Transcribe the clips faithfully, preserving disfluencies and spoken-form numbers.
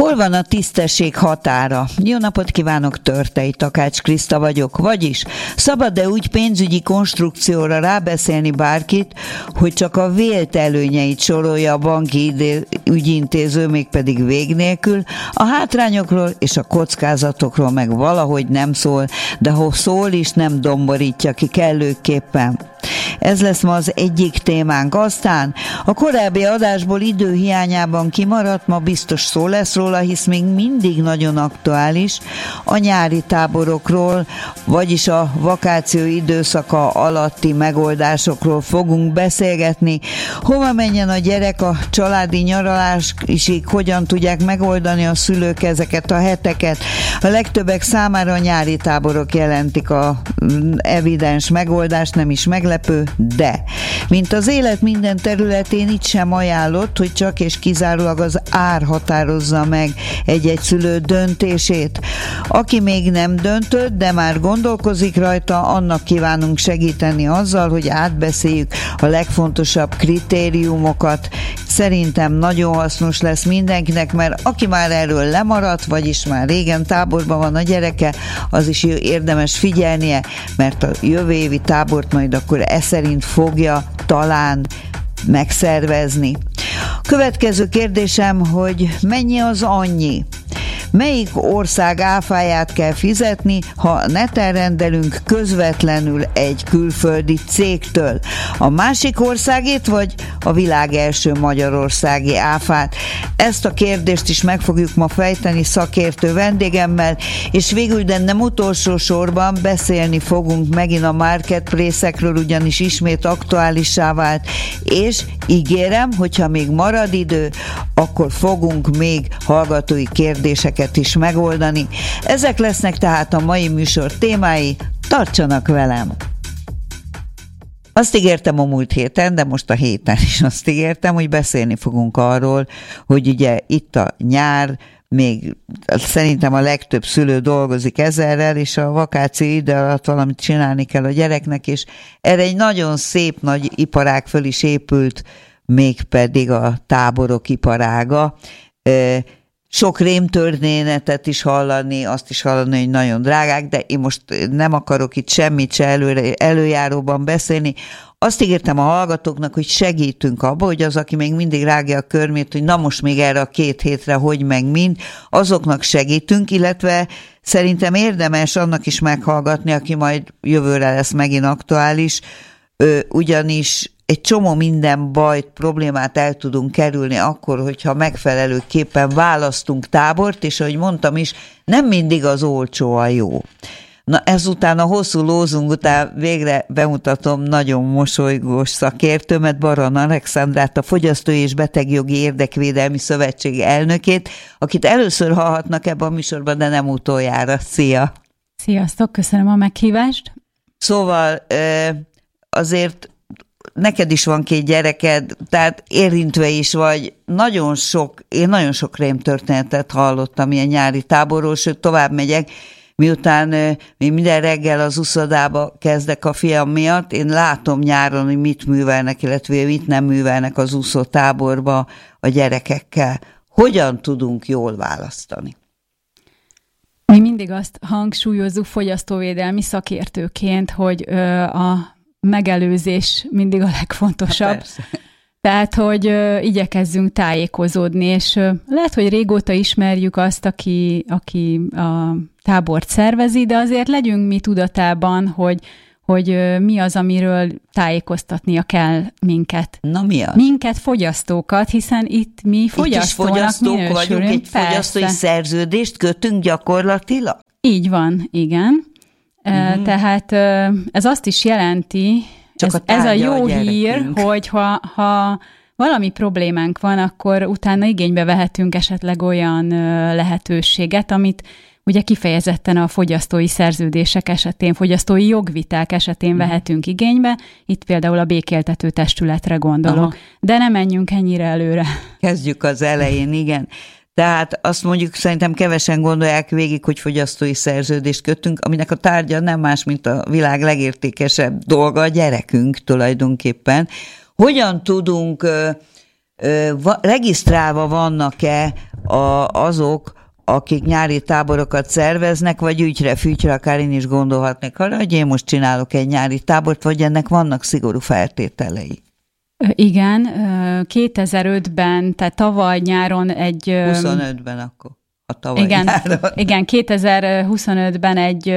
Hol van a tisztesség határa? Jó napot kívánok, Törtei Takács Kriszta vagyok. Vagyis szabad-e úgy pénzügyi konstrukcióra rábeszélni bárkit, hogy csak a vélt előnyeit sorolja a banki idé- ügyintéző, mégpedig vég nélkül, a hátrányokról és a kockázatokról meg valahogy nem szól, de ha szól is, nem domborítja ki kellőképpen. Ez lesz ma az egyik témánk. Aztán a korábbi adásból időhiányában kimaradt, ma biztos szó lesz róla, hisz még mindig nagyon aktuális, a nyári táborokról, vagyis a vakáció időszaka alatti megoldásokról fogunk beszélgetni. Hova menjen a gyerek a családi nyaralásig, hogyan tudják megoldani a szülők ezeket a heteket. A legtöbbek számára a nyári táborok jelentik a evidens megoldást, nem is meglepő, de mint az élet minden területén, itt sem ajánlott, hogy csak és kizárólag az ár határozza meg egy-egy szülő döntését. Aki még nem döntött, de már gondolkozik rajta, annak kívánunk segíteni azzal, hogy átbeszéljük a legfontosabb kritériumokat. Szerintem nagyon hasznos lesz mindenkinek, mert aki már erről lemaradt, vagyis már régen táborban van a gyereke, az is érdemes figyelnie, mert a jövő évi tábort majd akkor e szerint fogja talán megszervezni. Következő kérdésem, hogy mennyi az annyi? Melyik ország áfáját kell fizetni, ha neten rendelünk közvetlenül egy külföldi cégtől? A másik országét, vagy a világ első magyarországi áfát? Ezt a kérdést is meg fogjuk ma fejteni szakértő vendégemmel, és végül, de nem utolsó sorban beszélni fogunk megint a marketplace-ekről, ugyanis ismét aktuálissá vált, és ígérem, hogyha még marad idő, akkor fogunk még hallgatói kérdéseket is megoldani. Ezek lesznek tehát a mai műsor témái, tartsanak velem! Azt ígértem a múlt héten, de most a héten is azt ígértem, hogy beszélni fogunk arról, hogy ugye itt a nyár, még szerintem a legtöbb szülő dolgozik ezerrel, és a vakáció ide alatt valamit csinálni kell a gyereknek, és erre egy nagyon szép nagy iparág föl is épült, mégpedig a táborok iparága. Sok rémtörténetet is hallani, azt is hallani, hogy nagyon drágák, de én most nem akarok itt semmit se előre, előjáróban beszélni. Azt ígértem a hallgatóknak, hogy segítünk abba, hogy az, aki még mindig rágja a körmét, hogy na most még erre a két hétre, hogy meg mind, azoknak segítünk, illetve szerintem érdemes annak is meghallgatni, aki majd jövőre lesz megint aktuális, ugyanis egy csomó minden bajt, problémát el tudunk kerülni akkor, hogyha megfelelőképpen választunk tábort, és ahogy mondtam is, nem mindig az olcsó a jó. Na ezután, a hosszú lózung után végre bemutatom nagyon mosolygós szakértőmet, Baran Alexandrát, a Fogyasztói és Betegjogi Érdekvédelmi Szövetség elnökét, akit először hallhatnak ebben a műsorban, de nem utoljára. Szia! Sziasztok, köszönöm a meghívást! Szóval azért neked is van két gyereked, tehát érintve is vagy. Nagyon sok, én nagyon sok rémtörténetet hallottam ilyen nyári táborról, sőt tovább megyek, miután én minden reggel az uszodába kezdek a fiam miatt, én látom nyáron, hogy mit művelnek, illetve mit nem művelnek az úszótáborba a gyerekekkel. Hogyan tudunk jól választani? Mi mindig azt hangsúlyozzuk fogyasztóvédelmi szakértőként, hogy ö, a megelőzés mindig a legfontosabb. Ha, Tehát, hogy ö, igyekezzünk tájékozódni, és ö, lehet, hogy régóta ismerjük azt, aki, aki a tábort szervezi, de azért legyünk mi tudatában, hogy, hogy ö, mi az, amiről tájékoztatnia kell minket. Na mi az? Minket, fogyasztókat, hiszen itt mi fogyasztónak itt is fogyasztók vagyunk, egy persze. fogyasztói szerződést kötünk gyakorlatilag? Így van, igen. Uh-huh. Tehát ez azt is jelenti, ez a, ez a jó a hír, hogy ha, ha valami problémánk van, akkor utána igénybe vehetünk esetleg olyan lehetőséget, amit ugye kifejezetten a fogyasztói szerződések esetén, fogyasztói jogviták esetén uh-huh. vehetünk igénybe. Itt például a békéltető testületre gondolok. Aha. De nem menjünk ennyire előre. Kezdjük az elején, igen. Tehát azt mondjuk, szerintem kevesen gondolják végig, hogy fogyasztói szerződést kötünk, aminek a tárgya nem más, mint a világ legértékesebb dolga, a gyerekünk tulajdonképpen. Hogyan tudunk, ö, ö, va, regisztrálva vannak-e a, azok, akik nyári táborokat szerveznek, vagy ügyre-fügyre, akár én is gondolhatnék arra, hogy én most csinálok egy nyári tábort, vagy ennek vannak szigorú feltételei. Igen, kétezer-ötben, tehát tavaly nyáron egy... huszonötben akkor, a tavaly igen, nyáron. Igen, kétezer-huszonötben egy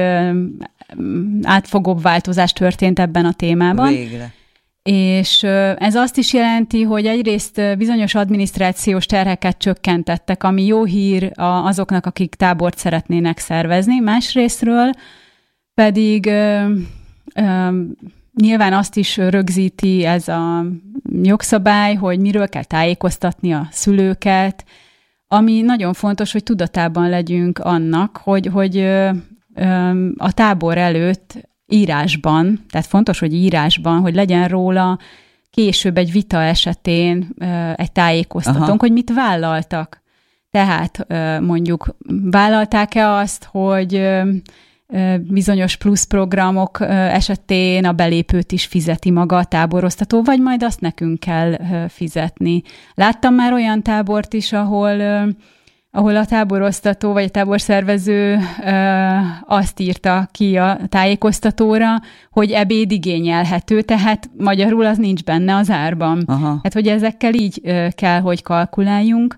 átfogóbb változás történt ebben a témában. Végre. És ez azt is jelenti, hogy egyrészt bizonyos adminisztrációs terheket csökkentettek, ami jó hír azoknak, akik tábort szeretnének szervezni. Másrésztről pedig ö, ö, nyilván azt is rögzíti ez a jogszabály, hogy miről kell tájékoztatni a szülőket, ami nagyon fontos, hogy tudatában legyünk annak, hogy, hogy ö, ö, a tábor előtt írásban, tehát fontos, hogy írásban, hogy legyen róla később egy vita esetén egy tájékoztatónk, Aha. hogy mit vállaltak. Tehát mondjuk vállalták-e azt, hogy bizonyos plusz programok esetén a belépőt is fizeti maga a táboroztató, vagy majd azt nekünk kell fizetni. Láttam már olyan tábort is, ahol ahol a táboroztató vagy a táborszervező ö, azt írta ki a tájékoztatóra, hogy ebéd igényelhető, tehát magyarul az nincs benne az árban. Aha. Hát, hogy ezekkel így ö, kell, hogy kalkuláljunk.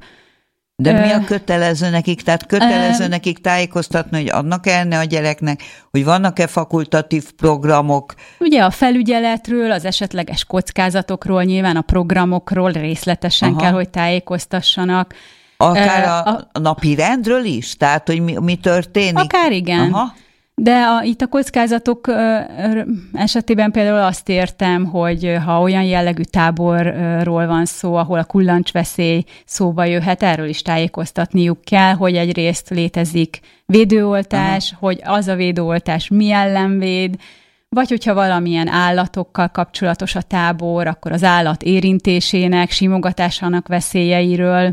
De mi a kötelező nekik? Tehát kötelező ö, nekik tájékoztatni, hogy adnak enni a gyereknek, hogy vannak-e fakultatív programok? Ugye a felügyeletről, az esetleges kockázatokról, nyilván a programokról részletesen Aha. kell, hogy tájékoztassanak. Akár a, a napi rendről is? Tehát, hogy mi, mi történik? Akár igen. Aha. De a, itt a kockázatok ö, esetében például azt értem, hogy ha olyan jellegű táborról van szó, ahol a kullancsveszély szóba jöhet, erről is tájékoztatniuk kell, hogy egyrészt létezik védőoltás, Aha. hogy az a védőoltás mi ellen véd, vagy hogyha valamilyen állatokkal kapcsolatos a tábor, akkor az állat érintésének, simogatásának veszélyeiről.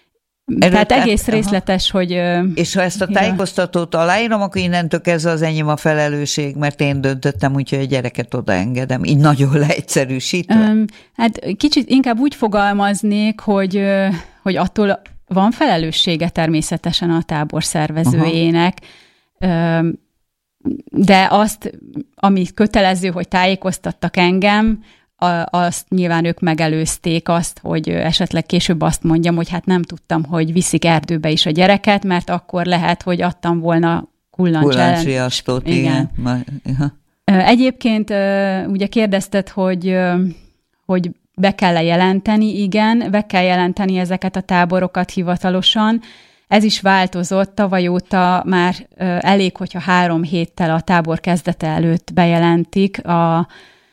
Erről, tehát egész tehát, részletes, aha. hogy... És ha ezt a tájékoztatót aláírom, akkor innentől kezdve az enyém a felelősség, mert én döntöttem úgy, hogy a gyereket odaengedem. Így nagyon leegyszerűsítve. Um, hát kicsit inkább úgy fogalmaznék, hogy, hogy attól van felelőssége természetesen a tábor szervezőjének, um, de azt, ami kötelező, hogy tájékoztattak engem, azt nyilván ők megelőzték azt, hogy esetleg később azt mondjam, hogy hát nem tudtam, hogy viszik erdőbe is a gyereket, mert akkor lehet, hogy adtam volna kullancs ellen. Kullancsriasztót, igen. igen. Egyébként ugye kérdezted, hogy, hogy be kell-e jelenteni, igen, be kell jelenteni ezeket a táborokat hivatalosan. Ez is változott, tavaly óta már elég, hogyha három héttel a tábor kezdete előtt bejelentik a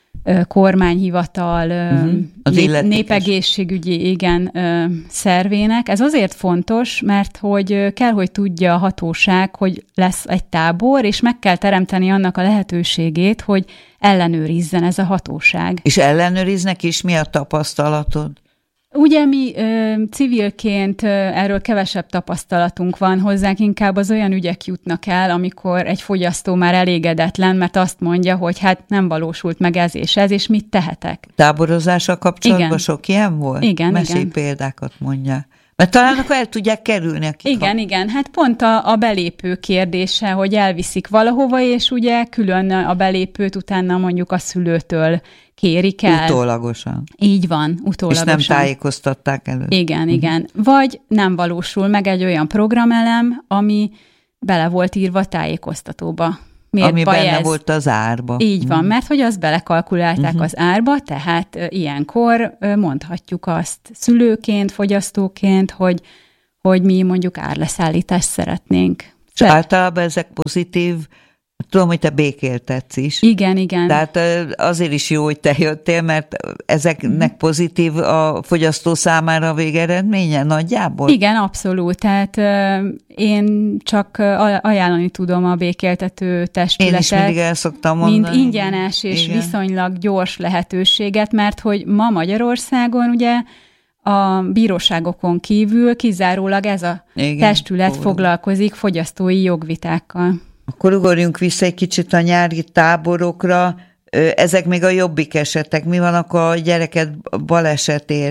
kormányhivatal, uh-huh. nép, népegészségügyi igen, szervének. Ez azért fontos, mert hogy kell, hogy tudja a hatóság, hogy lesz egy tábor, és meg kell teremteni annak a lehetőségét, hogy ellenőrizzen ez a hatóság. És ellenőriznek is? Mi a tapasztalatod? Ugye mi ö, civilként ö, erről kevesebb tapasztalatunk van, hozzánk inkább az olyan ügyek jutnak el, amikor egy fogyasztó már elégedetlen, mert azt mondja, hogy hát nem valósult meg ez és ez, és mit tehetek. Táborozással kapcsolatban igen. sok ilyen volt? Igen, Mesélj igen. példákat mondja. Mert talán akkor el tudják kerülni. Akik igen, ha... igen. Hát pont a, a belépő kérdése, hogy elviszik valahova, és ugye külön a belépőt utána mondjuk a szülőtől kérik el. Utólagosan. Így van, utólagosan. És nem tájékoztatták előtt. Igen, uh-huh. igen. Vagy nem valósul meg egy olyan programelem, ami bele volt írva a tájékoztatóba. Miért ami baj benne ez? volt az árba. Így van, mert hogy azt belekalkulálták uh-huh. az árba, tehát uh, ilyenkor uh, mondhatjuk azt szülőként, fogyasztóként, hogy, hogy mi mondjuk árleszállítást szeretnénk. És Te- általában ezek pozitív, tudom, hogy te békéltetsz is. Igen, igen. Tehát azért is jó, hogy te jöttél, mert ezeknek pozitív a fogyasztó számára a végeredménye nagyjából? Igen, abszolút. Tehát uh, én csak ajánlani tudom a békéltető testületet. Én is mindig el szoktam mondani. Mint ingyenes és igen. viszonylag gyors lehetőséget, mert hogy ma Magyarországon ugye a bíróságokon kívül kizárólag ez a igen, testület ó. foglalkozik fogyasztói jogvitákkal. Akkor ugorjunk vissza egy kicsit a nyári táborokra. Ezek még a jobbik esetek. Mi van akkor a gyereket baleset ér?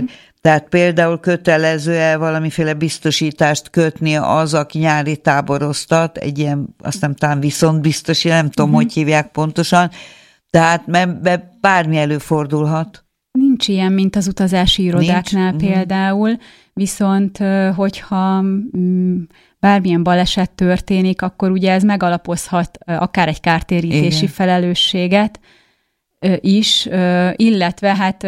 Tehát például kötelező-e valamiféle biztosítást kötni az, aki nyári táboroztat, egy ilyen, azt nem talán viszontbiztosi, nem tudom, uh-huh. hogy hívják pontosan, tehát mert bármi előfordulhat. Nincs ilyen, mint az utazási irodáknál Nincs. például, viszont hogyha bármilyen baleset történik, akkor ugye ez megalapozhat akár egy kártérítési Igen. felelősséget is, illetve hát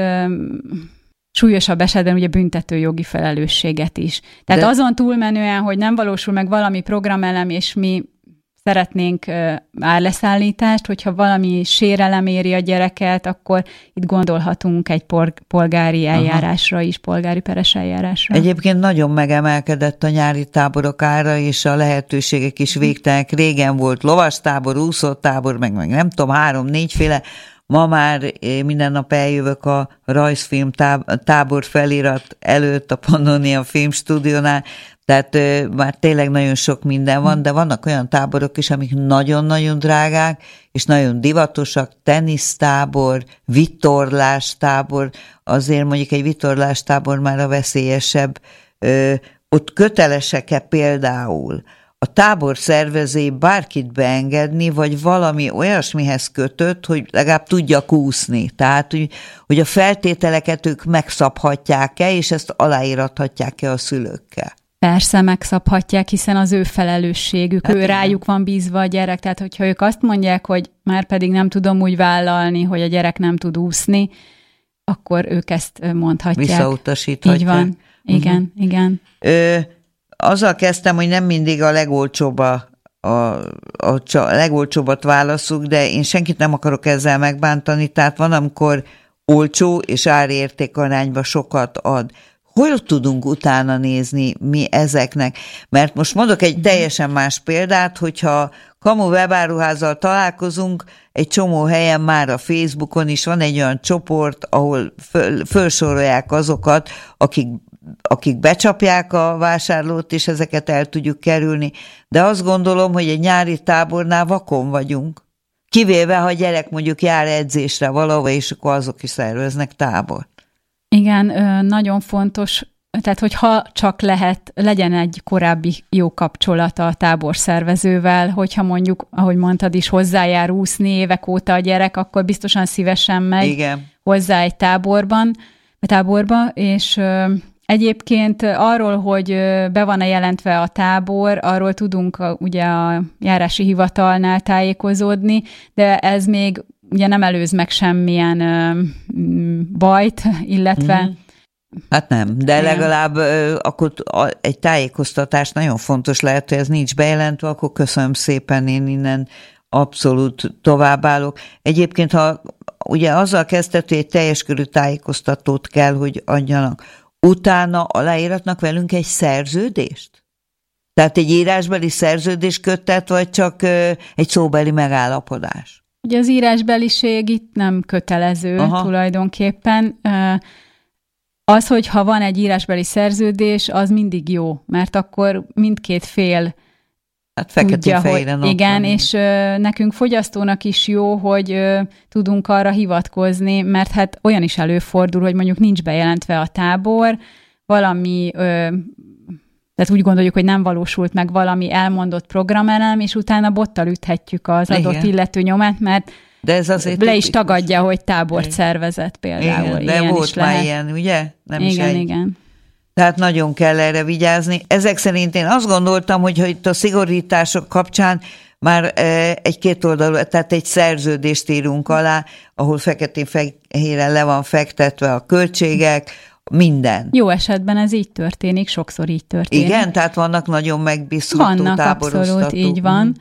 súlyosabb esetben ugye büntetőjogi felelősséget is. Tehát De... azon túlmenően, hogy nem valósul meg valami programelem, és mi szeretnénk árleszállítást, hogyha valami sérelem éri a gyereket, akkor itt gondolhatunk egy polgári eljárásra Aha. is, polgári peres eljárásra. Egyébként nagyon megemelkedett a nyári táborok ára, és a lehetőségek is végtelenek. Régen volt lovastábor, úszótábor, meg, meg nem tudom, három-négyféle. Ma már minden nap eljövök a rajzfilm tábor felirat előtt a Pannonia Filmstúdiónál, tehát ö, már tényleg nagyon sok minden van, de vannak olyan táborok is, amik nagyon-nagyon drágák, és nagyon divatosak, tenisztábor, vitorlástábor, azért mondjuk egy vitorlástábor már a veszélyesebb. Ö, ott kötelesek-e például a tábor szervezői bárkit beengedni, vagy valami olyasmihez kötött, hogy legalább tudjak úszni. Tehát, hogy, hogy a feltételeket ők megszabhatják-e, és ezt aláírathatják-e a szülőkkel? Persze megszabhatják, hiszen az ő felelősségük, hát ő igen. rájuk van bízva a gyerek, tehát hogyha ők azt mondják, hogy már pedig nem tudom úgy vállalni, hogy a gyerek nem tud úszni, akkor ők ezt mondhatják. Visszautasíthatják. Így van, igen, uh-huh. igen. Ö, azzal kezdtem, hogy nem mindig a legolcsóbb a, a, a, a legolcsóbbat válaszuk, de én senkit nem akarok ezzel megbántani, tehát van, amikor olcsó és árérték arányba sokat ad. Hol tudunk utána nézni mi ezeknek? Mert most mondok egy teljesen más példát, hogyha Kamu webáruházzal találkozunk, egy csomó helyen már a Facebookon is van egy olyan csoport, ahol föl, fölsorolják azokat, akik, akik becsapják a vásárlót, és ezeket el tudjuk kerülni. De azt gondolom, hogy egy nyári tábornál vakon vagyunk. Kivéve, ha a gyerek mondjuk jár edzésre valahova, és akkor azok is szerveznek tábort. Igen, nagyon fontos, tehát hogyha csak lehet, legyen egy korábbi jó kapcsolata a táborszervezővel, hogyha mondjuk, ahogy mondtad is, hozzájár úszni évek óta a gyerek, akkor biztosan szívesen megy Igen. hozzá egy táborban, táborba, és egyébként arról, hogy be van-e jelentve a tábor, arról tudunk a, ugye a járási hivatalnál tájékozódni, de ez még ugye nem előz meg semmilyen ö, bajt, illetve... Mm. Hát nem, de legalább ö, akkor egy tájékoztatás nagyon fontos lehet, hogy ez nincs bejelentve, akkor köszönöm szépen, én innen abszolút továbbállok. Egyébként, ha ugye azzal kezdett, hogy egy teljes körű tájékoztatót kell, hogy adjanak, utána aláíratnak velünk egy szerződést? Tehát egy írásbeli szerződés köttet, vagy csak ö, egy szóbeli megállapodás? Ugye az írásbeliség itt nem kötelező Aha. tulajdonképpen. Az, hogyha van egy írásbeli szerződés, az mindig jó, mert akkor mindkét fél hát tudja, hogy igen, van. És nekünk fogyasztónak is jó, hogy tudunk arra hivatkozni, mert hát olyan is előfordul, hogy mondjuk nincs bejelentve a tábor, valami... Tehát úgy gondoljuk, hogy nem valósult meg valami elmondott programelem, és utána bottal üthetjük az adott Igen. illető nyomát, mert de ez azért le is tagadja, hogy tábort Igen. szervezett például. Igen, de ilyen volt is már lehet. ilyen, ugye? Nem igen, is egy. igen. Tehát nagyon kell erre vigyázni. Ezek szerint én azt gondoltam, hogy, hogy itt a szigorítások kapcsán már egy kétoldalú, tehát egy szerződést írunk alá, ahol feketén-fehéren le van fektetve a költségek, minden. Jó esetben ez így történik, sokszor így történik. Igen, tehát vannak nagyon megbízható vannak, táboroztatók. Abszolút, így van.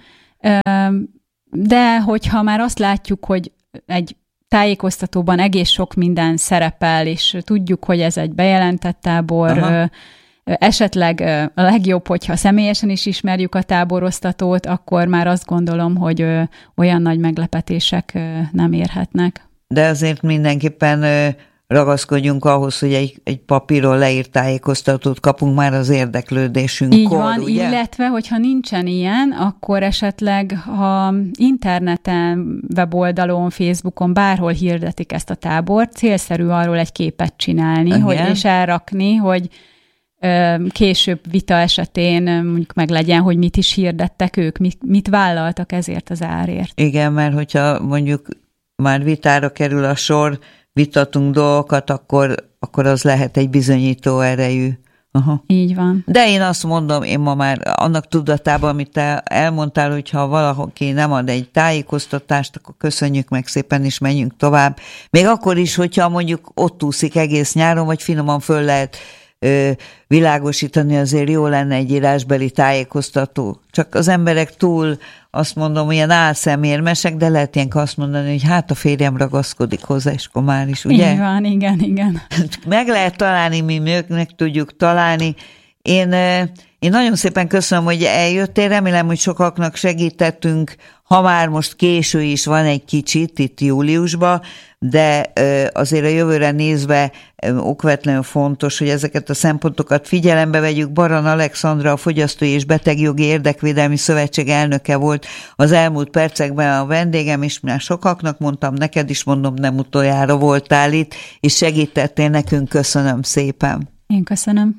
De hogyha már azt látjuk, hogy egy tájékoztatóban egész sok minden szerepel, és tudjuk, hogy ez egy bejelentett tábor, Aha. esetleg a legjobb, hogyha személyesen is ismerjük a táboroztatót, akkor már azt gondolom, hogy olyan nagy meglepetések nem érhetnek. De azért mindenképpen ragaszkodjunk ahhoz, hogy egy, egy papíron leírt tájékoztatót kapunk már az érdeklődésünkkor. Így van, ugye? Illetve, hogyha nincsen ilyen, akkor esetleg, ha interneten, weboldalon, Facebookon, bárhol hirdetik ezt a tábort, célszerű arról egy képet csinálni, hogy, és elrakni, hogy ö, később vita esetén mondjuk meg legyen, hogy mit is hirdettek ők, mit, mit vállaltak ezért az árért. Igen, mert hogyha mondjuk már vitára kerül a sor, vitatunk dolgokat, akkor, akkor az lehet egy bizonyító erejű. Aha. Így van. De én azt mondom, én ma már annak tudatában, amit te elmondtál, hogy ha valaki nem ad egy tájékoztatást, akkor köszönjük meg szépen, és menjünk tovább. Még akkor is, hogyha mondjuk ott úszik egész nyáron, vagy finoman föl lehet ö, világosítani, azért jó lenne egy írásbeli tájékoztató. Csak az emberek túl, azt mondom, ilyen álszemérmesek, de lehet ilyenkor azt mondani, hogy hát a férjem ragaszkodik hozzá, és akkor már is, ugye? Így van, igen, igen. Meg lehet találni, mi meg tudjuk találni. Én, én nagyon szépen köszönöm, hogy eljöttél, remélem, hogy sokaknak segítettünk, ha már most késő is van egy kicsit itt júliusban, de azért a jövőre nézve okvetlenül fontos, hogy ezeket a szempontokat figyelembe vegyük. Baran Alexandra, a Fogyasztói és Betegjogi Érdekvédelmi Szövetség elnöke volt az elmúlt percekben a vendégem, és már sokaknak mondtam, neked is mondom, nem utoljára voltál itt, és segítettél nekünk, köszönöm szépen. Én köszönöm.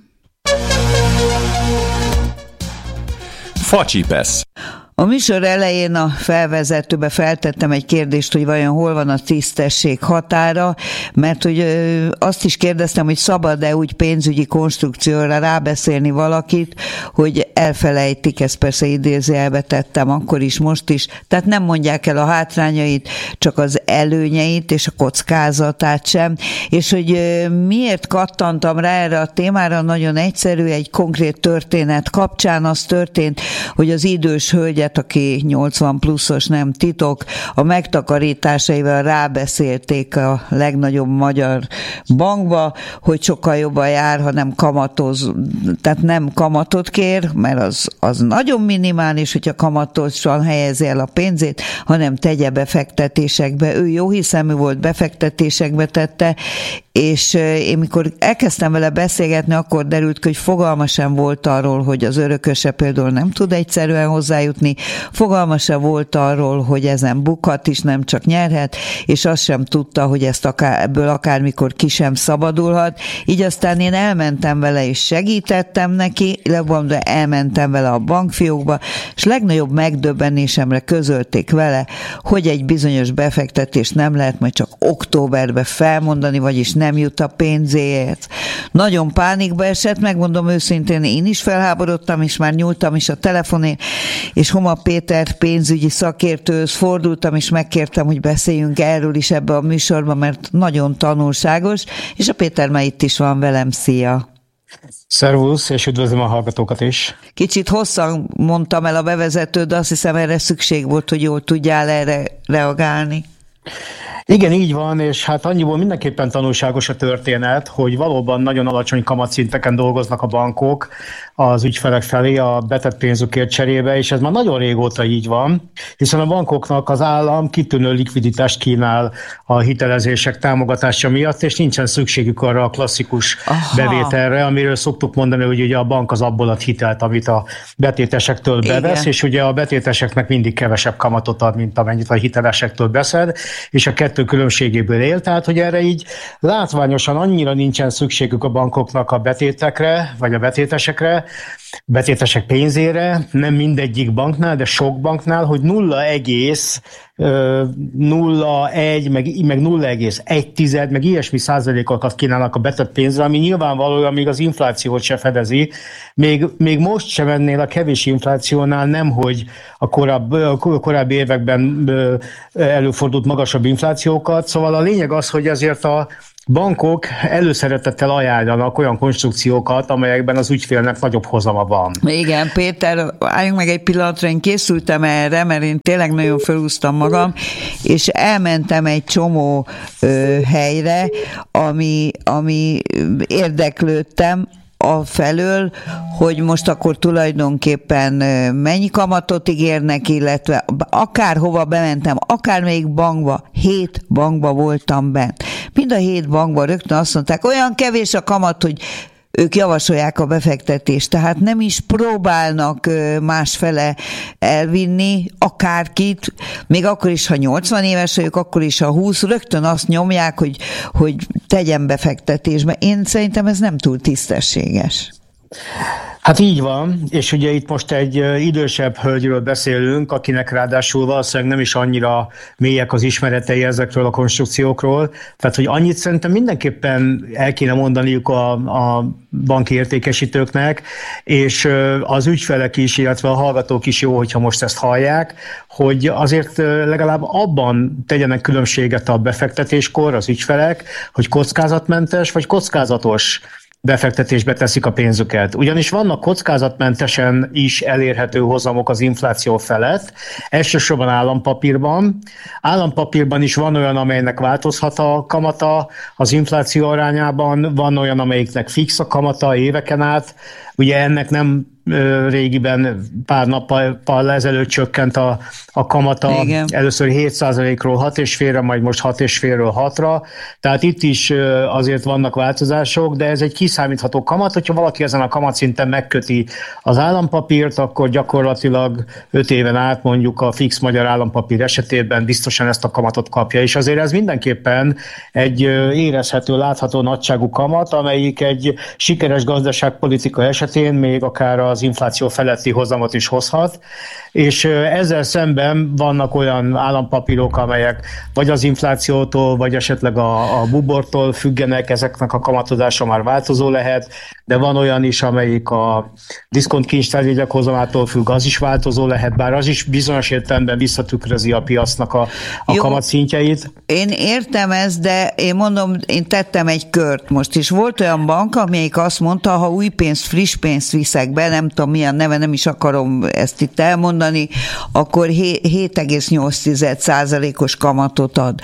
Facsipesz. A műsor elején a felvezetőbe feltettem egy kérdést, hogy vajon hol van a tisztesség határa, mert hogy ö, azt is kérdeztem, hogy szabad-e úgy pénzügyi konstrukcióra rábeszélni valakit, hogy elfelejtik, ezt persze idézőjelbe tettem akkor is, most is, tehát nem mondják el a hátrányait, csak az előnyeit és a kockázatát sem, és hogy ö, miért kattantam rá erre a témára, nagyon egyszerű, egy konkrét történet kapcsán az történt, hogy az idős hölgy, aki nyolcvan pluszos, nem titok, a megtakarításaival rábeszélték a legnagyobb magyar bankba, hogy sokkal jobban jár, ha nem kamatoz, tehát nem kamatot kér, mert az, az nagyon minimális, hogyha kamatosan helyezi el a pénzét, hanem tegye befektetésekbe. Ő jó hiszemű volt, befektetésekbe tette, és én mikor elkezdtem vele beszélgetni, akkor derült ki, hogy fogalma sem volt arról, hogy az örököse például nem tud egyszerűen hozzájutni, fogalma sem volt arról, hogy ezen bukhat is, nem csak nyerhet, és azt sem tudta, hogy ezt akár, ebből akármikor ki sem szabadulhat. Így aztán én elmentem vele, és segítettem neki, de elmentem vele a bankfiókba, és legnagyobb megdöbbenésemre közölték vele, hogy egy bizonyos befektetést nem lehet majd csak októberbe felmondani, vagyis nem jut a pénzéért. Nagyon pánikba esett, megmondom őszintén, én is felháborodtam, és már nyúltam is a telefonén, és Homa Péter pénzügyi szakértőhöz fordultam, és megkértem, hogy beszéljünk erről is ebbe a műsorban, mert nagyon tanulságos, és a Péter már itt is van velem, szia! Szervusz, és üdvözlöm a hallgatókat is. Kicsit hosszan mondtam el a bevezetőt, de azt hiszem erre szükség volt, hogy jól tudjál erre reagálni. Igen, így van, és hát annyiból mindenképpen tanulságos a történet, hogy valóban nagyon alacsony kamatszinteken dolgoznak a bankok az ügyfelek felé a betett pénzükért cserébe, és ez már nagyon régóta így van, hiszen a bankoknak az állam kitűnő likviditást kínál a hitelezések támogatása miatt, és nincsen szükségük arra a klasszikus Aha. bevételre, amiről szoktuk mondani, hogy ugye a bank az abból ad hitelt, amit a betétesektől bevesz, Igen. és ugye a betéteseknek mindig kevesebb kamatot ad, mint amennyit a hitelesektől beszed, és a kettő különbségéből él, tehát hogy erre így látványosan annyira nincsen szükségük a bankoknak a betétekre, vagy a betétesekre, betétesek pénzére, nem mindegyik banknál, de sok banknál, hogy nulla egész nulla egy, meg, meg nulla egész egy tized, meg ilyesmi százalékokat kínálnak a betett pénzre, ami nyilvánvalóan még az inflációt se fedezi. Még, még most sem ennél a kevés inflációnál nem, hogy a, korább, a korábbi években előfordult magasabb inflációkat. Szóval a lényeg az, hogy azért a bankok előszeretettel ajánlanak olyan konstrukciókat, amelyekben az ügyfélnek nagyobb hozama van. Igen, Péter, álljunk meg egy pillanatra, én készültem erre, mert én tényleg nagyon felhúztam magam, és elmentem egy csomó ö, helyre, ami, ami érdeklődtem, a felől, hogy most akkor tulajdonképpen mennyi kamatot ígérnek, illetve akárhova bementem, akár még bankba, hét bankba voltam bent. Mind a hét bankban rögtön azt mondták, olyan kevés a kamat, hogy ők javasolják a befektetést, tehát nem is próbálnak másfele elvinni akárkit, még akkor is, ha nyolcvan éves vagyok, akkor is, ha húsz, rögtön azt nyomják, hogy, hogy tegyen befektetésbe. Én szerintem ez nem túl tisztességes. Hát így van, és ugye itt most egy idősebb hölgyről beszélünk, akinek ráadásul valószínűleg nem is annyira mélyek az ismeretei ezekről a konstrukciókról, tehát hogy annyit szerintem mindenképpen el kéne mondaniuk a, a banki értékesítőknek, és az ügyfelek is, illetve a hallgatók is jó, hogyha most ezt hallják, hogy azért legalább abban tegyenek különbséget a befektetéskor az ügyfelek, hogy kockázatmentes vagy kockázatos befektetésbe teszik a pénzüket. Ugyanis vannak kockázatmentesen is elérhető hozamok az infláció felett, elsősorban állampapírban. Állampapírban is van olyan, amelynek változhat a kamata az infláció arányában, van olyan, amelyiknek fix a kamata éveken át. Ugye ennek nem régiben pár nappal ezelőtt csökkent a, a kamata. Igen. Először hét százalékról hat egész ötről, majd most hat egész ötről hatra. Tehát itt is azért vannak változások, de ez egy kiszámítható kamat. Hogyha valaki ezen a kamatszinten megköti az állampapírt, akkor gyakorlatilag öt éven át mondjuk a fix magyar állampapír esetében biztosan ezt a kamatot kapja. És azért ez mindenképpen egy érezhető, látható nagyságú kamat, amelyik egy sikeres gazdaságpolitika esetén még akár az infláció feletti hozamot is hozhat, és ezzel szemben vannak olyan állampapírok, amelyek vagy az inflációtól, vagy esetleg a, a bubortól függenek, ezeknek a kamatozása már változó lehet, de van olyan is, amelyik a diszkont kincstárjegyek hozamától függ, az is változó lehet, bár az is bizonyos értelemben visszatükrözi a piacnak a, a kamatszintjeit. Én értem ezt, de én mondom, én tettem egy kört most is. Volt olyan bank, amelyik azt mondta, ha új pénzt, friss pénzt viszek be, nem tudom milyen neve, nem is akarom ezt itt elmondani, akkor hét egész nyolc százalékos kamatot ad.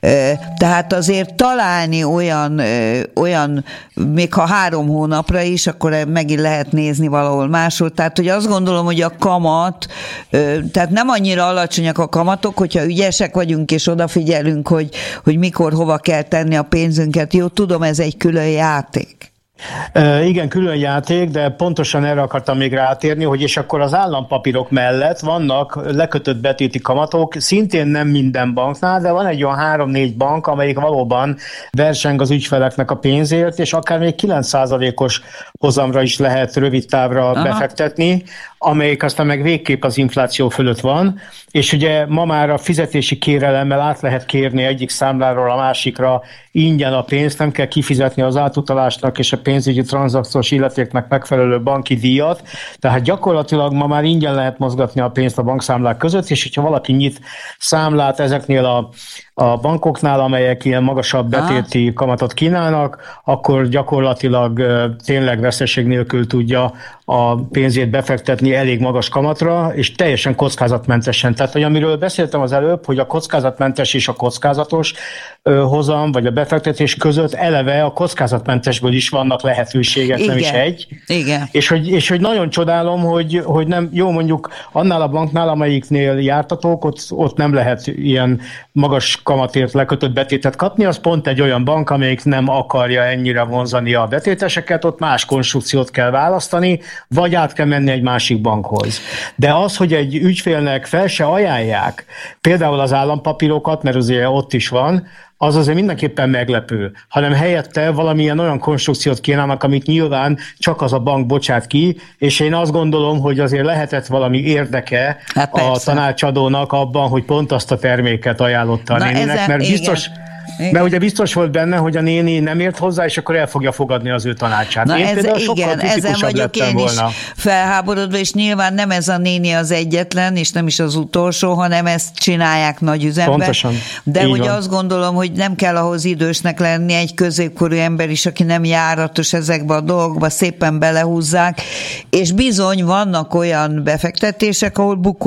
Tehát azért találni olyan, olyan még ha három hónapra is, akkor megint lehet nézni valahol máshol. Tehát, hogy azt gondolom, hogy a kamat, tehát nem annyira alacsonyak a kamatok, hogyha ügyesek vagyunk és odafigyelünk, hogy, hogy mikor, hova kell tenni a pénzünket. Jó, tudom, ez egy külön játék. E, igen, külön játék, de pontosan erre akartam még rátérni, hogy és akkor az állampapírok mellett vannak lekötött betéti kamatok, szintén nem minden banknál, de van egy olyan három-négy bank, amelyik valóban verseng az ügyfeleknek a pénzért, és akár még kilenc százalékos hozamra is lehet rövid távra Aha. befektetni, amelyik aztán meg végképp az infláció fölött van, és ugye ma már a fizetési kérelemmel át lehet kérni egyik számláról a másikra ingyen a pénzt, nem kell kifizetni az átutalásnak és a pénzügyi tranzakciós illetéknek megfelelő banki díjat, tehát gyakorlatilag ma már ingyen lehet mozgatni a pénzt a bankszámlák között, és hogyha valaki nyit számlát ezeknél a a bankoknál, amelyek ilyen magasabb betéti kamatot kínálnak, akkor gyakorlatilag tényleg veszteség nélkül tudja a pénzét befektetni elég magas kamatra, és teljesen kockázatmentesen. Tehát, hogy amiről beszéltem az előbb, hogy a kockázatmentes és a kockázatos hozam, vagy a befektetés között eleve a kockázatmentesből is vannak lehetőségek, Igen. nem is egy. Igen. És hogy, és hogy nagyon csodálom, hogy, hogy nem, jó mondjuk annál a banknál, amelyiknél jártatok, ott, ott nem lehet ilyen magas kamatért lekötött betétet kapni, az pont egy olyan bank, amelyik nem akarja ennyire vonzani a betéteseket, ott más konstrukciót kell választani, vagy át kell menni egy másik bankhoz. De az, hogy egy ügyfélnek fel se ajánlják, például az állampapírokat, mert azért ott is van, az azért mindenképpen meglepő, hanem helyette valamilyen olyan konstrukciót kínálnak, amit nyilván csak az a bank bocsát ki, és én azt gondolom, hogy azért lehetett valami érdeke hát a tanácsadónak abban, hogy pont azt a terméket ajánlotta a néninek, ezen, mert biztos... Igen. Igen. Mert ugye biztos volt benne, hogy a néni nem ért hozzá, és akkor el fogja fogadni az ő tanácsát. Na én ez, igen, ezen vagyok én volna. is felháborodva, és nyilván nem ez a néni az egyetlen, és nem is az utolsó, hanem ezt csinálják nagy üzemben. Pontosan. De hogy azt gondolom, hogy nem kell ahhoz idősnek lenni, egy középkorú ember is, aki nem járatos ezekbe a dolgokba, szépen belehúzzák, és bizony vannak olyan befektetések, ahol bukó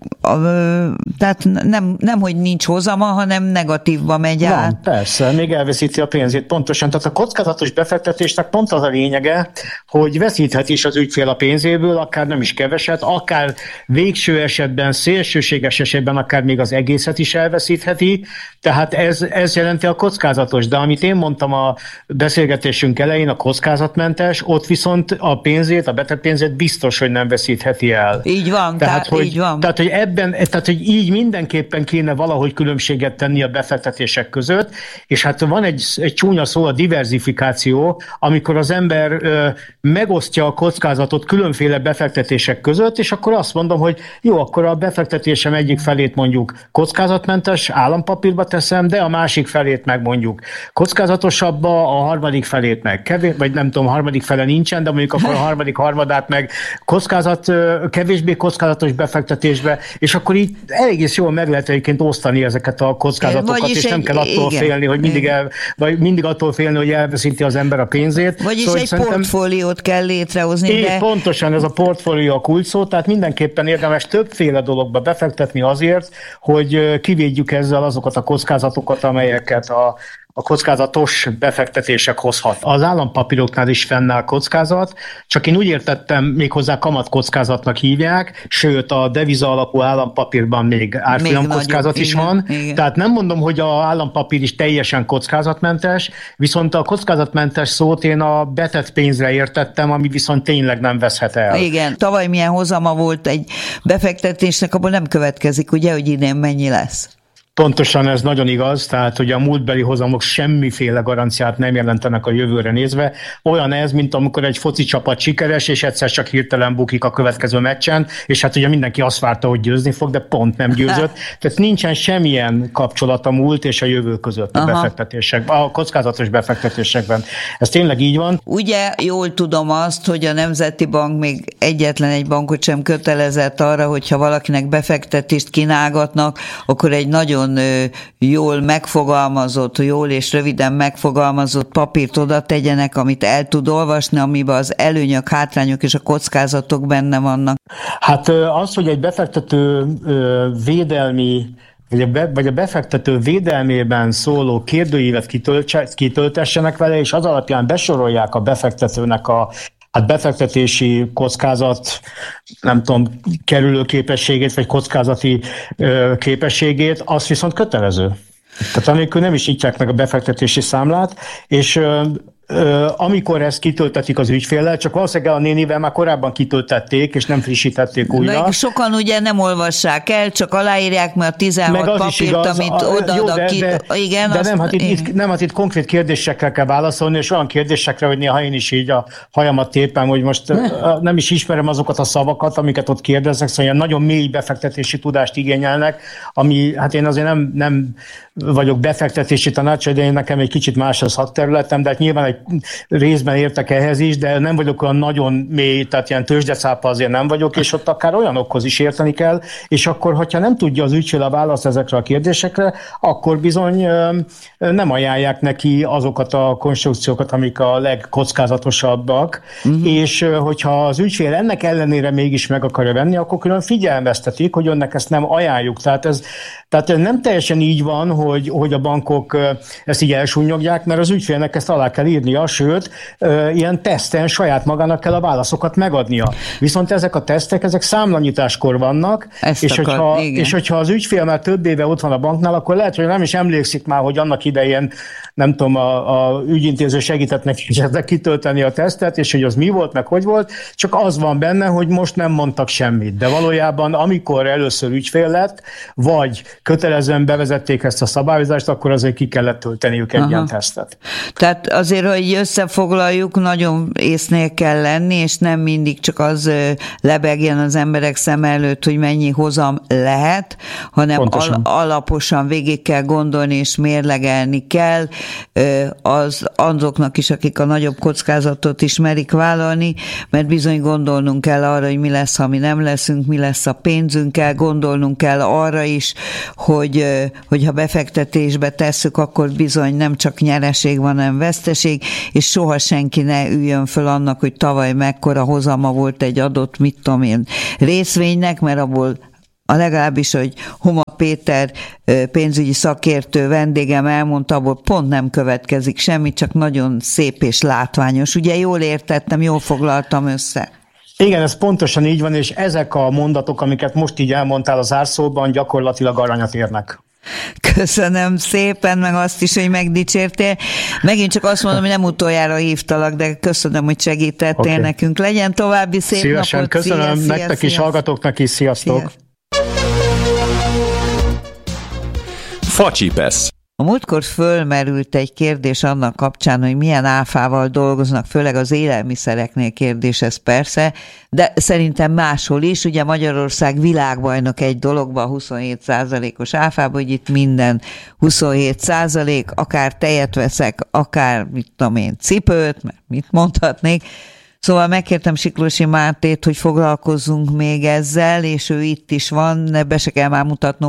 tehát nem, nem, hogy nincs hozama, hanem negatívba megy Van, át. Persze, még elveszíti a pénzét, pontosan. Tehát a kockázatos befektetésnek pont az a lényege, hogy veszíthet is az ügyfél a pénzéből, akár nem is keveset, akár végső esetben, szélsőséges esetben akár még az egészet is elveszítheti, tehát ez, ez jelenti a kockázatos. De amit én mondtam a beszélgetésünk elején, a kockázatmentes, ott viszont a pénzét, a betett pénzét biztos, hogy nem veszítheti el. Így van, tehát, tehát, hogy, így van. Tehát, hogy ebben, tehát, hogy így mindenképpen kéne valahogy különbséget tenni a befektetések között, és hát van egy, egy csúnya szó, a diverzifikáció, amikor az ember ö, megosztja a kockázatot különféle befektetések között, és akkor azt mondom, hogy jó, akkor a befektetésem egyik felét mondjuk kockázatmentes állampapírba teszem, de a másik felét meg mondjuk kockázatosabbba, a harmadik felét meg kevés, vagy nem tudom, a harmadik fele nincsen, de mondjuk akkor a harmadik harmadát meg kockázat, kevésbé kockázatos befektetésbe, és akkor így egész jól meg lehet egyébként osztani ezeket a kockázatokat, vagyis és egy, nem kell attól igen, félni, hogy mindig, el, vagy mindig attól félni, hogy elveszíti az ember a pénzét. Vagyis szóval egy szerintem, portfóliót kell létrehozni. Így, de... pontosan ez a portfólió a kulcs szó, tehát mindenképpen érdemes többféle dologba befektetni azért, hogy kivédjük ezzel azokat a kockázatokat, amelyeket a a kockázatos befektetések hozhat. Az állampapíroknál is fennáll kockázat, csak én úgy értettem, méghozzá kamatkockázatnak hívják, sőt a deviza alapú állampapírban még árfolyam kockázat is igen, van. Igen. Tehát nem mondom, hogy az állampapír is teljesen kockázatmentes, viszont a kockázatmentes szót én a betett pénzre értettem, ami viszont tényleg nem veszhet el. Igen, tavaly milyen hozama volt egy befektetésnek, abból nem következik, ugye, hogy idén mennyi lesz. Pontosan ez nagyon igaz, tehát hogy a múltbeli hozamok semmiféle garanciát nem jelentenek a jövőre nézve. Olyan ez, mint amikor egy foci csapat sikeres, és egyszer csak hirtelen bukik a következő meccsen, és hát ugye mindenki azt várta, hogy győzni fog, de pont nem győzött. Tehát nincsen semmilyen kapcsolat a múlt és a jövő között a Aha. befektetésekben, a kockázatos befektetésekben. Ez tényleg így van. Ugye jól tudom azt, hogy a Nemzeti Bank még egyetlen egy bankot sem kötelezett arra, hogyha valakinek befektetést kínálgatnak, akkor egy nagyon jól megfogalmazott, jól és röviden megfogalmazott papírt oda tegyenek, amit el tud olvasni, amiben az előnyök, hátrányok és a kockázatok benne vannak. Hát az, hogy egy befektető védelmi vagy a, be, vagy a befektető védelmében szóló kérdőívet kitöltessenek vele, és az alapján besorolják a befektetőnek a hát befektetési kockázat, nem tudom, kerülő képességét, vagy kockázati ö, képességét, az viszont kötelező. Tehát amikor nem is nyitják meg a befektetési számlát, és ö, ö, amikor ezt kitöltetik az ügyféllel, csak valószínűleg a nénivel már korábban kitöltették, és nem frissítették újra. Meg sokan ugye nem olvassák el, csak aláírják, mert a tizenhat papírt, igaz, amit odaadnak ki. De, de, igen, de azt, nem, hát itt, itt, nem, hát itt konkrét kérdésekkel kell válaszolni, és olyan kérdésekre, hogy néha én is így a hajamat tépem, hogy most ne. nem is ismerem azokat a szavakat, amiket ott kérdeznek, szóval ilyen nagyon mély befektetési tudást igényelnek, ami, hát én azért nem, nem vagyok befektetési tanácsadó, de én nekem egy kicsit más a szakterületem, de hát nyilván egy részben értek ehhez is, de nem vagyok olyan nagyon mély, tehát ilyen tőzsdecápa azért nem vagyok, és ott akár olyanokhoz is érteni kell, és akkor, hogyha nem tudja az ügyfél a választ ezekre a kérdésekre, akkor bizony nem ajánlják neki azokat a konstrukciókat, amik a legkockázatosabbak, uh-huh. és hogyha az ügyfél ennek ellenére mégis meg akarja venni, akkor külön figyelmeztetik, hogy önnek ezt nem ajánljuk. Tehát ez tehát nem teljesen így van, hogy, hogy a bankok ezt így elsúnyogják, mert az ügyfélnek ezt alá kell írnia, sőt, ilyen teszten saját magának kell a válaszokat megadnia. Viszont ezek a tesztek, ezek számlanyításkor vannak, és akar, hogyha, és hogyha az ügyfél már több éve ott van a banknál, akkor lehet, hogy nem is emlékszik már, hogy annak idején, nem tudom, a, a ügyintéző segített neki kitölteni a tesztet, és hogy az mi volt, meg hogy volt, csak az van benne, hogy most nem mondtak semmit. De valójában, amikor először ügyfél lett, vagy kötelezően bevezették ezt a szabályozást, akkor azért ki kellett tölteniük egy Aha. ilyen tesztet. Tehát azért, hogy összefoglaljuk, nagyon észnél kell lenni, és nem mindig csak az lebegjen az emberek szem előtt, hogy mennyi hozam lehet, hanem al- alaposan végig kell gondolni, és mérlegelni kell az azoknak is, akik a nagyobb kockázatot is merik vállalni, mert bizony gondolnunk kell arra, hogy mi lesz, ha mi nem leszünk, mi lesz a pénzünkkel, gondolnunk kell arra is, hogy, hogy ha befektetésbe tesszük, akkor bizony nem csak nyereség van, hanem veszteség, és soha senki ne üljön föl annak, hogy tavaly mekkora hozama volt egy adott, mit tudom én, részvénynek, mert abból a legalábbis, hogy Homa Péter pénzügyi szakértő vendégem elmondta, abból pont nem következik semmi, csak nagyon szép és látványos. Ugye jól értettem, jól foglaltam össze? Igen, ez pontosan így van, és ezek a mondatok, amiket most így elmondtál az zárszóban, gyakorlatilag aranyat érnek. Köszönöm szépen, meg azt is, hogy megdicsértél. Megint csak azt mondom, hogy nem utoljára hívtalak, de köszönöm, hogy segítettél okay. nekünk. Legyen további szép Szívesen, napot. Köszönöm, szia, nektek szia, is, szia. Hallgatóknak is, sziasztok. Szia. Facsipesz. A múltkor fölmerült egy kérdés annak kapcsán, hogy milyen áfával dolgoznak, főleg az élelmiszereknél kérdés ez persze, de szerintem máshol is. Ugye Magyarország világbajnok egy dologban, huszonhét százalékos áfában, hogy itt minden huszonhét százalék, akár tejet veszek, akár mit tudom én, cipőt, mert mit mondhatnék. Szóval megkértem Siklósi Mártét, hogy foglalkozzunk még ezzel, és ő itt is van, be se kell már mutatnom,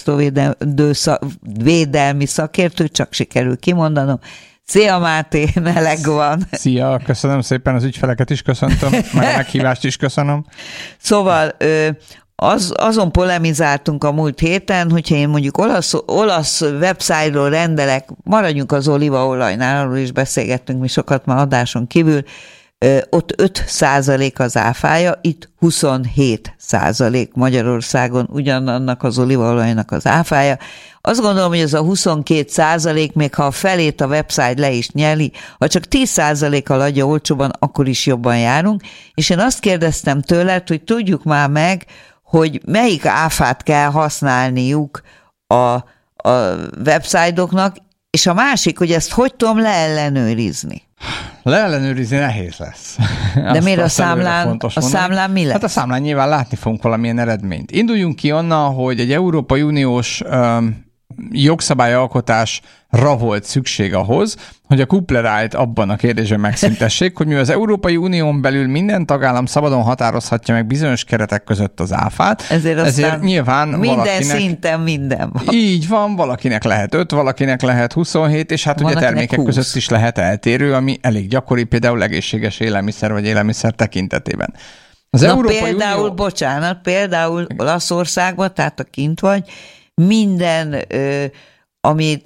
fogyasztóvédelmi szakértő, csak sikerül kimondanom. Szia Máté, meleg van. Szia, köszönöm szépen, az ügyfeleket is köszöntöm, meg a meghívást is köszönöm. Szóval az, azon polemizáltunk a múlt héten, hogyha én mondjuk olasz, olasz websájtról rendelek, maradjunk az olívaolajnál, arról is beszélgettünk mi sokat már adáson kívül, ott öt százalék az áfája, itt huszonhét százalék Magyarországon ugyanannak az olívaolajnak az áfája. Azt gondolom, hogy ez a huszonkét százalék, még ha a felét a website le is nyeli, ha csak tíz százalékkal adja olcsóban, akkor is jobban járunk. És én azt kérdeztem tőled, hogy tudjuk már meg, hogy melyik áfát kell használniuk a, a website-oknak, és a másik, hogy ezt hogy tudom leellenőrizni. Leellenőrizni nehéz lesz. De azt, miért a számlán, a számlán mi lesz? Hát a számlán nyilván látni fogunk valamilyen eredményt. Induljunk ki onnan, hogy egy Európai Uniós um, jogszabályalkotásra volt szükség ahhoz, hogy a kuplerájt abban a kérdésben megszüntessék, hogy mi az Európai Unión belül minden tagállam szabadon határozhatja meg bizonyos keretek között az áfát. Ezért, ezért nyilván minden valakinek, szinten minden van. Így van, valakinek lehet öt, valakinek lehet huszonhét, és hát van, ugye termékek húsz között is lehet eltérő, ami elég gyakori, például egészséges élelmiszer vagy élelmiszer tekintetében. Az Na Európai például, Unió... bocsánat, például Olaszországban, tehát a kint vagy, minden, ö, ami,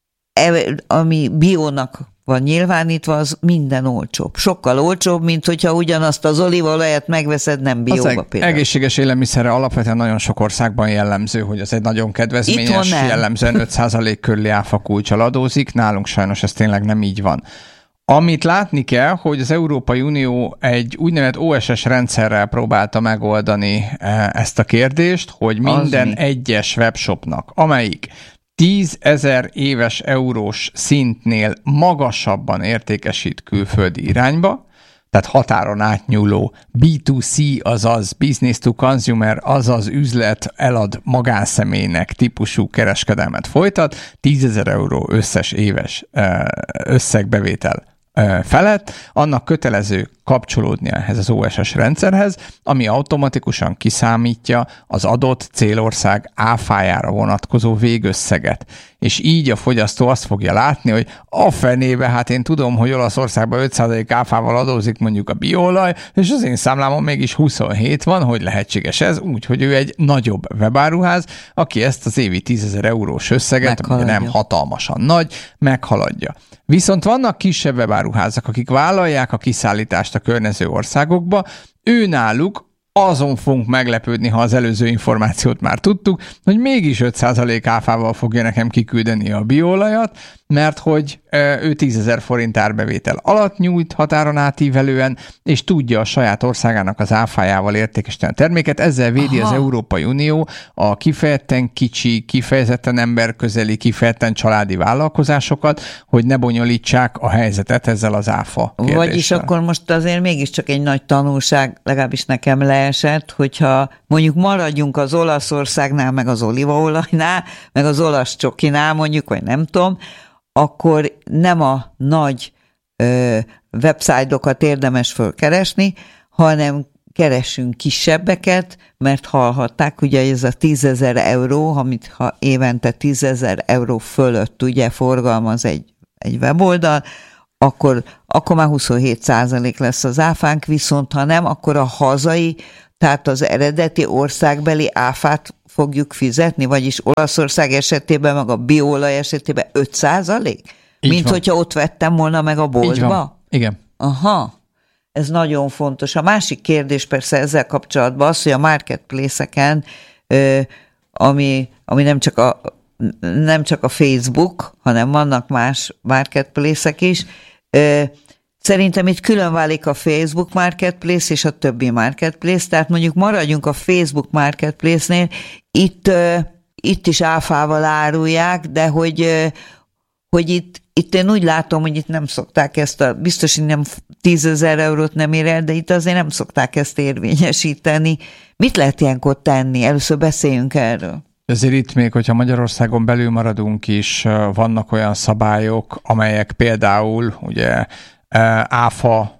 ami biónak van nyilvánítva, az minden olcsóbb. Sokkal olcsóbb, mint hogyha ugyanazt az olívaolajat megveszed, nem bióba az például. Egészséges élelmiszerre alapvetően nagyon sok országban jellemző, hogy az egy nagyon kedvezményes, jellemzően öt százalék körüli áfakulccsal adózik, nálunk sajnos ez tényleg nem így van. Amit látni kell, hogy az Európai Unió egy úgynevezett o es es rendszerrel próbálta megoldani ezt a kérdést, hogy minden egyes webshopnak, amelyik tízezer éves eurós szintnél magasabban értékesít külföldi irányba, tehát határon átnyúló bé kettő cé, azaz business to consumer, azaz üzlet elad magánszemélynek típusú kereskedelmet folytat, tízezer euró összes éves összegbevétel felett, annak kötelező kapcsolódni ehhez az o es es rendszerhez, ami automatikusan kiszámítja az adott célország áfájára vonatkozó végösszeget. És így a fogyasztó azt fogja látni, hogy a fenébe, hát én tudom, hogy Olaszországban öt százalék áfával adózik mondjuk a biolaj, és az én számlámon mégis huszonhét van, hogy lehetséges ez, úgy, hogy ő egy nagyobb webáruház, aki ezt az évi tízezer eurós összeget, nem hatalmasan nagy, meghaladja. Viszont vannak kisebb webáruházak, akik vállalják a kiszállítást a környező országokba, ő náluk azon fogunk meglepődni, ha az előző információt már tudtuk, hogy mégis öt százalék áfával fogja nekem kiküldeni a biolajat, mert hogy ő tízezer forint árbevétel alatt nyújt határon átívelően, és tudja a saját országának az áfájával értékesíteni a terméket. Ezzel védi Aha. az Európai Unió a kifejezetten kicsi, kifejezetten emberközeli, kifejezetten családi vállalkozásokat, hogy ne bonyolítsák a helyzetet ezzel az áfa kérdéssel. Vagyis akkor most azért mégiscsak egy nagy tanulság, legalábbis nekem leesett, hogyha mondjuk maradjunk az Olaszországnál, meg az olívaolajnál, meg az olasz csokinál mondjuk, vagy nem tudom, akkor nem a nagy ö, websájtokat érdemes fölkeresni, hanem keressünk kisebbeket, mert hallhatták, ugye ez a tízezer euró, amit ha évente tízezer euró fölött ugye forgalmaz egy, egy weboldal, akkor, akkor már huszonhét százalék lesz az áfánk, viszont ha nem, akkor a hazai, Tehát az eredeti országbeli áfát fogjuk fizetni, vagyis Olaszország esetében, meg a bioolaj esetében öt százalék? Mint van. Hogyha ott vettem volna meg a boltba? Igen. Aha. Ez nagyon fontos. A másik kérdés persze ezzel kapcsolatban az, hogy a marketplace-eken, ami, ami nem csak a, nem csak a Facebook, hanem vannak más marketplace-ek is, szerintem itt külön válik a Facebook Marketplace és a többi Marketplace, tehát mondjuk maradjunk a Facebook Marketplace-nél, itt, itt is áfával árulják, de hogy, hogy itt, itt én úgy látom, hogy itt nem szokták ezt a, biztos, hogy nem tízezer eurót nem ér el, de itt azért nem szokták ezt érvényesíteni. Mit lehet ilyenkor tenni? Először beszéljünk erről. Ezért itt még, hogyha Magyarországon belül maradunk is, vannak olyan szabályok, amelyek például ugye áfa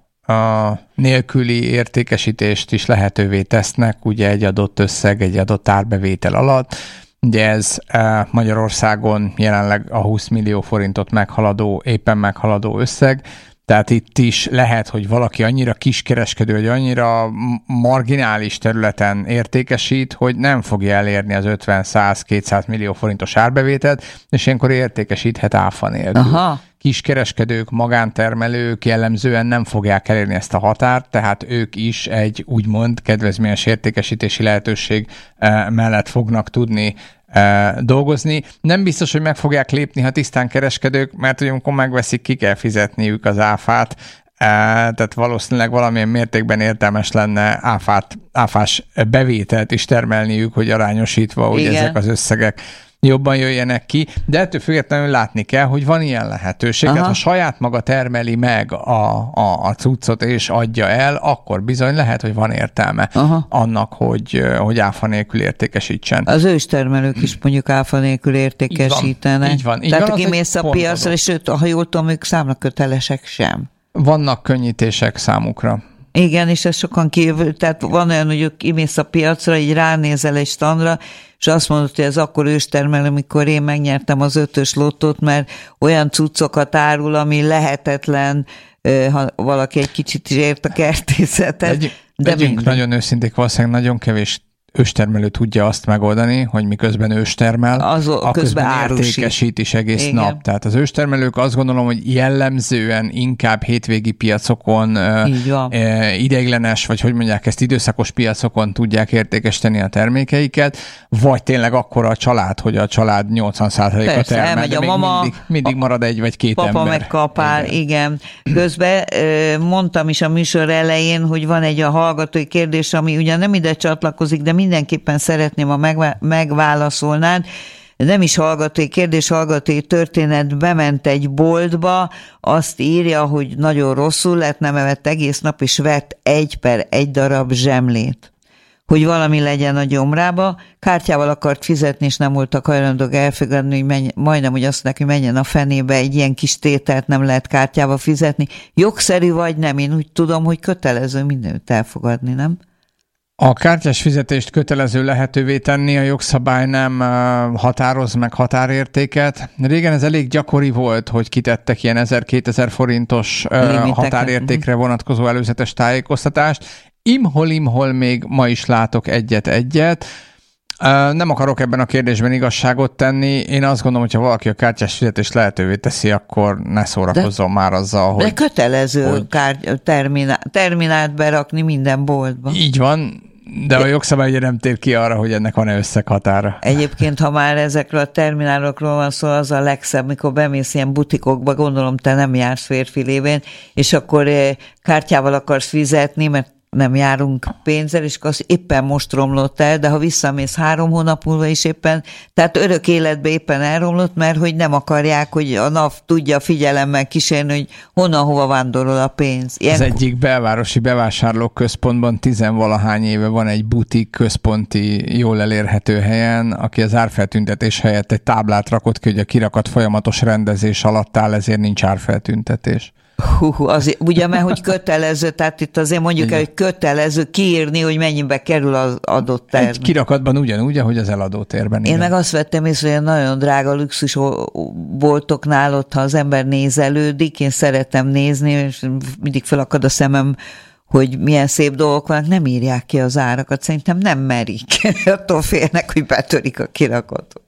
nélküli értékesítést is lehetővé tesznek, ugye egy adott összeg, egy adott árbevétel alatt. Ugye ez Magyarországon jelenleg a húsz millió forintot meghaladó, éppen meghaladó összeg, tehát itt is lehet, hogy valaki annyira kiskereskedő, hogy annyira marginális területen értékesít, hogy nem fogja elérni az ötven, száz, kétszáz millió forintos árbevételt, és ilyenkor értékesíthet áfa nélkül. Aha. Kiskereskedők, magántermelők jellemzően nem fogják elérni ezt a határt, tehát ők is egy úgymond kedvezményes értékesítési lehetőség mellett fognak tudni dolgozni. Nem biztos, hogy meg fogják lépni, ha tisztán kereskedők, mert hogy amikor megveszik, ki kell fizetniük az áfát, tehát valószínűleg valamilyen mértékben értelmes lenne áfát, áfás bevételt is termelniük, hogy arányosítva, hogy Igen. ezek az összegek jobban jöjjenek ki, de ettől függetlenül látni kell, hogy van ilyen lehetőség. Hát, ha saját maga termeli meg a, a, a cuccot és adja el, akkor bizony lehet, hogy van értelme Aha. annak, hogy, hogy áfa nélkül értékesítsen. Az őstermelők is mondjuk áfa nélkül értékesítenek. Így van. Így Tehát van, aki mész a piacra, és őt, ha jól tudom, ők számlakötelesek sem. Vannak könnyítések számukra. Igen, és ez sokan kívül, tehát van olyan, hogy kimész a piacra, így ránézel egy standra, és azt mondod, hogy ez akkor őstermelő, amikor én megnyertem az ötös lottót, mert olyan cuccokat árul, ami lehetetlen, ha valaki egy kicsit is ért a kertészetet. Legy, de legyünk nagyon őszinték, valószínűleg nagyon kevés őstermelő tudja azt megoldani, hogy miközben őstermel, az a közben értékesít is egész Igen. nap. Tehát az őstermelők azt gondolom, hogy jellemzően inkább hétvégi piacokon, e, ideiglenes, vagy hogy mondják ezt, időszakos piacokon tudják értékesíteni a termékeiket, vagy tényleg akkora a család, hogy a család nyolcvan százaléka termel, de a még mama, mindig, mindig marad egy vagy két papa ember. Papa meg kapál, igen. igen. Közben mondtam is a műsor elején, hogy van egy a hallgatói kérdés, ami ugyan nem ide csatlakozik, de mindenképpen szeretném, ha megválaszolnád. Nem is hallgatói kérdés, hallgatói történet, bement egy boltba, azt írja, hogy nagyon rosszul lett, nem evett egész nap, és vett egy per egy darab zsemlét. Hogy valami legyen a gyomrába, kártyával akart fizetni, és nem voltak hajlandók elfogadni, hogy menj, majdnem, hogy azt mondják, hogy menjen a fenébe, egy ilyen kis tételt nem lehet kártyával fizetni. Jogszerű vagy nem? Én úgy tudom, hogy kötelező mindenütt elfogadni, nem? A kártyás fizetést kötelező lehetővé tenni, a jogszabály nem határoz meg határértéket. Régen ez elég gyakori volt, hogy kitettek ilyen ezer-kétezer forintos Limiteket. határértékre vonatkozó előzetes tájékoztatást. Imhol-imhol még ma is látok egyet-egyet. Nem akarok ebben a kérdésben igazságot tenni. Én azt gondolom, hogy ha valaki a kártyás fizetést lehetővé teszi, akkor ne szórakozzon de, már azzal, hogy... De kötelező hogy... kár... terminál, terminált berakni minden boltba. Így van, de a jogszabály ugye nem tér ki arra, hogy ennek van-e összeghatára. Egyébként, ha már ezekről a terminálokról van szó, az a legszebb, mikor bemész ilyen butikokba, gondolom te nem jársz férfi lévén, és akkor kártyával akarsz fizetni, mert nem járunk pénzzel, és az éppen most romlott el, de ha visszamész három hónap múlva is éppen, tehát örök életben éppen elromlott, mert hogy nem akarják, hogy a NAV tudja figyelemmel kísérni, hogy honnan, hova vándorol a pénz. Ilyen... Az egyik belvárosi bevásárlóközpontban tizenvalahány éve van egy butik központi, jól elérhető helyen, aki az árfeltüntetés helyett egy táblát rakott ki, hogy a kirakat folyamatos rendezés alatt áll, ezért nincs árfeltüntetés. Hú, az, ugye, mert hogy kötelező, tehát itt azért mondjuk el, hogy kötelező kiírni, hogy mennyibe kerül az adott termék. Egy kirakatban ugyanúgy, ahogy az eladó térben. Én igen. meg azt vettem észre, hogy nagyon drága luxus boltoknál ott, ha az ember nézelődik, én szeretem nézni, és mindig felakad a szemem, hogy milyen szép dolgok vannak, nem írják ki az árakat. Szerintem nem merik. Attól félnek, hogy betörik a kirakatot.